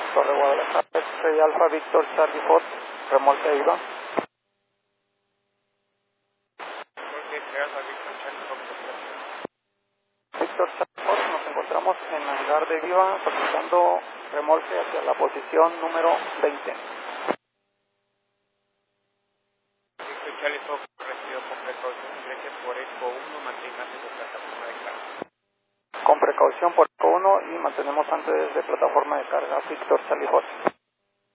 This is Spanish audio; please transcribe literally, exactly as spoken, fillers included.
Torre Guadalajara, Estrella Alfa, Víctor, Charlie Hot, remolque de Iván. Víctor, Charlie Hot, nos encontramos en hangar de Viva, solicitando remolque hacia la posición número veinte. Víctor, Charlie Hot, recibido con precaución, gracias por Eco uno, manténgase de plataforma de carga. Con precaución por Eco uno y mantenemos antes de plataforma de carga, Víctor, Charlie Hot.